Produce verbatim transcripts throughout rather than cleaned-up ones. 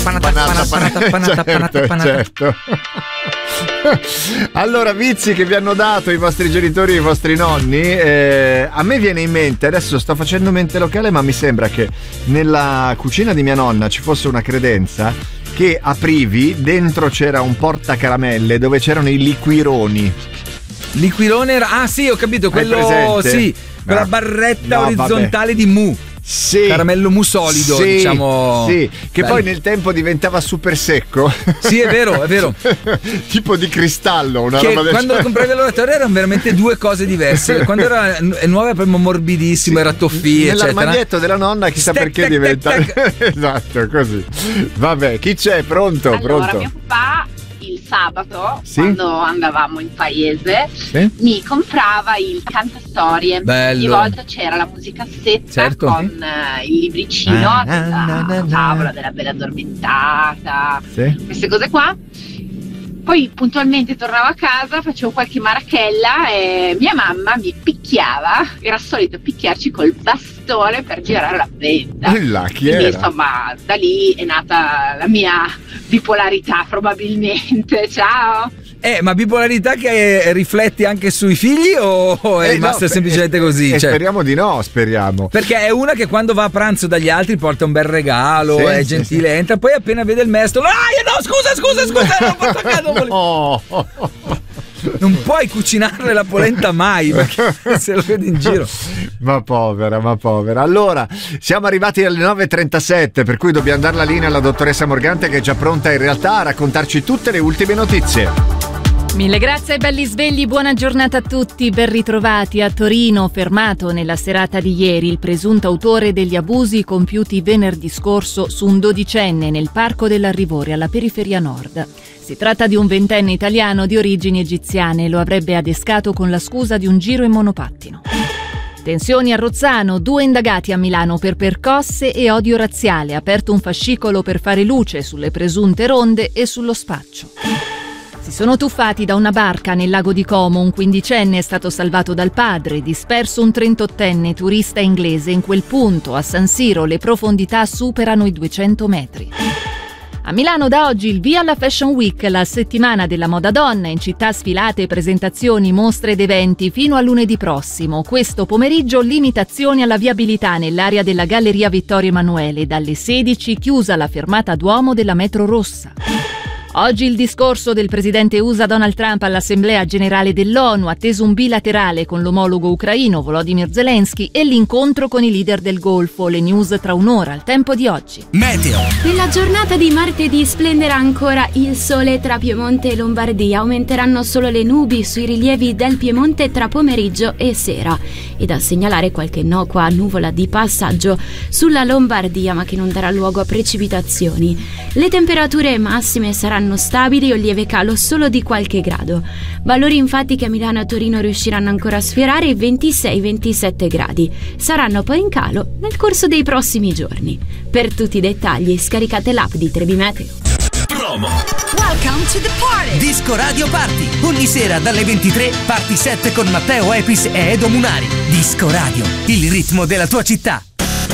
Panata, panata, panata, panata, panata, panata. Certo. Allora, vizi che vi hanno dato i vostri genitori e i vostri nonni. Eh, a me viene in mente, adesso sto facendo mente locale, ma mi sembra che nella cucina di mia nonna ci fosse una credenza che aprivi, dentro c'era un portacaramelle dove c'erano i liquironi. Liquirone era... Ah sì, ho capito, quello... Sì, quella no. barretta no, orizzontale vabbè. Di mu. Sì. Caramello mu solido, sì, diciamo. Sì, che bello. Poi nel tempo diventava super secco. Sì, è vero, è vero. Tipo di cristallo, una che roba del quando lo compravi all'oratorio erano veramente due cose diverse. Quando era nuova era proprio morbidissimo, sì. Era toffì, nell'armadietto della nonna chissà Stec, perché tec, diventa tec, tec. Esatto, così. Vabbè, chi c'è? Pronto? Allora, Pronto? mio papà il sabato, sì? quando andavamo in paese, sì? mi comprava il cantastorie. Bello. Ogni volta c'era la musicassetta, certo. Con uh, il libricino, ah, la, na, na, la favola della bella addormentata, sì? Queste cose qua. Poi puntualmente tornavo a casa, facevo qualche marachella e mia mamma mi picchiava, era solito picchiarci col bastone per girare la benda. Là, chi Quindi, era? insomma, da lì è nata la mia bipolarità probabilmente. Ciao! Eh, ma bipolarità che rifletti anche sui figli o è eh, rimasta no, semplicemente eh, così? Eh, cioè, speriamo di no, speriamo. Perché è una che quando va a pranzo dagli altri porta un bel regalo, sì, è sì, gentile, sì. entra, poi appena vede il maestro, ah, no, scusa, scusa, scusa, non ho toccato. Oh. Non puoi cucinarle la polenta mai, perché se lo vedi in giro. Ma povera, ma povera. Allora, siamo arrivati alle nove e trentasette, per cui dobbiamo dare la linea alla dottoressa Morgante, che è già pronta in realtà a raccontarci tutte le ultime notizie. Mille grazie ai belli svegli, buona giornata a tutti, ben ritrovati. A Torino, fermato nella serata di ieri il presunto autore degli abusi compiuti venerdì scorso su un dodicenne nel parco dell'Arrivore alla periferia nord. Si tratta di un ventenne italiano di origini egiziane, lo avrebbe adescato con la scusa di un giro in monopattino. Tensioni a Rozzano, due indagati a Milano per percosse e odio razziale, aperto un fascicolo per fare luce sulle presunte ronde e sullo spaccio. Si sono tuffati da una barca nel lago di Como, un quindicenne è stato salvato dal padre, disperso un trentottenne turista inglese. In quel punto, a San Siro, le profondità superano i duecento metri. A Milano da oggi il via alla Fashion Week, la settimana della moda donna, in città sfilate, presentazioni, mostre ed eventi fino a lunedì prossimo. Questo pomeriggio limitazioni alla viabilità nell'area della Galleria Vittorio Emanuele, dalle sedici chiusa la fermata Duomo della metro rossa. Oggi il discorso del presidente U S A Donald Trump all'Assemblea Generale dell'ONU, atteso un bilaterale con l'omologo ucraino Volodymyr Zelensky e l'incontro con i leader del Golfo. Le news tra un'ora, al tempo di oggi. Meteo. Nella giornata di martedì splenderà ancora il sole tra Piemonte e Lombardia. Aumenteranno solo le nubi sui rilievi del Piemonte tra pomeriggio e sera. E da segnalare qualche innocua nuvola di passaggio sulla Lombardia, ma che non darà luogo a precipitazioni. Le temperature massime saranno stabili o lieve calo solo di qualche grado. Valori infatti che a Milano e a Torino riusciranno ancora a sfiorare i ventisei ventisette gradi. Saranno poi in calo nel corso dei prossimi giorni. Per tutti i dettagli scaricate l'app di Trebi Meteo. Promo. Welcome to the party. Disco Radio Party. Ogni sera dalle ventitré Party sette con Matteo Epis e Edo Munari. Disco Radio, il ritmo della tua città.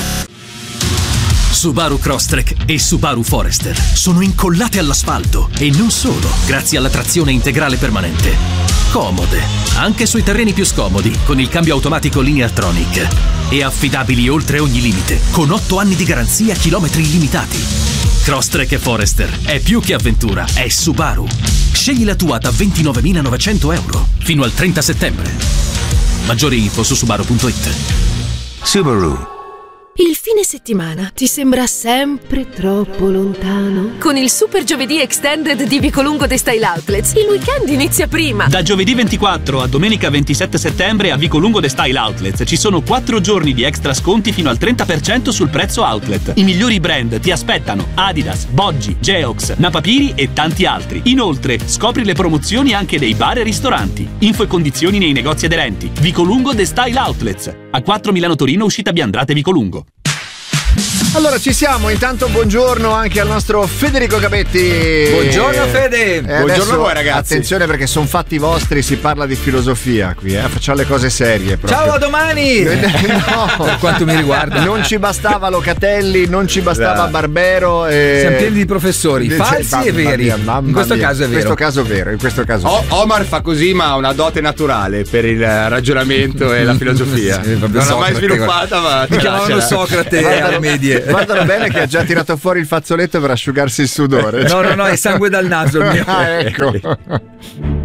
Subaru Crosstrek e Subaru Forester sono incollate all'asfalto e non solo, grazie alla trazione integrale permanente. Comode, anche sui terreni più scomodi, con il cambio automatico Lineartronic. E affidabili oltre ogni limite, con otto anni di garanzia, chilometri illimitati. Crosstrek e Forester è più che avventura, è Subaru. Scegli la tua da ventinovemilanovecento euro fino al trenta settembre. Maggiori info su subaru punto it. Subaru. Il fine settimana ti sembra sempre troppo lontano? Con il Super Giovedì Extended di Vicolungo The Style Outlets, il weekend inizia prima. Da giovedì ventiquattro a domenica ventisette settembre a Vicolungo The Style Outlets ci sono quattro giorni di extra sconti fino al trenta per cento sul prezzo outlet. I migliori brand ti aspettano: Adidas, Boggi, Geox, Napapiri e tanti altri. Inoltre, scopri le promozioni anche dei bar e ristoranti. Info e condizioni nei negozi aderenti. Vicolungo The Style Outlets. A quattro Milano Torino, uscita Biandrate Vicolungo. Allora ci siamo, intanto buongiorno anche al nostro Federico Gabetti. Buongiorno Fede. Eh, buongiorno a voi ragazzi. Attenzione perché sono fatti vostri, si parla di filosofia qui, eh? Facciamo le cose serie proprio. Ciao, a domani. No, per quanto mi riguarda. Non ci bastava Locatelli, non ci bastava no. Barbero. E... Siamo pieni di professori, falsi mamma e veri. Mia, mamma in questo mia. caso è vero. In questo caso è vero, in questo caso. O- Omar fa così, ma ha una dote naturale per il ragionamento e la filosofia. Sì, non l'ha mai sviluppata, ma mi chiamavano Socrate alle medie. Guardalo bene che ha già tirato fuori il fazzoletto per asciugarsi il sudore. No, no, no, è sangue dal naso il mio. Ah, ecco.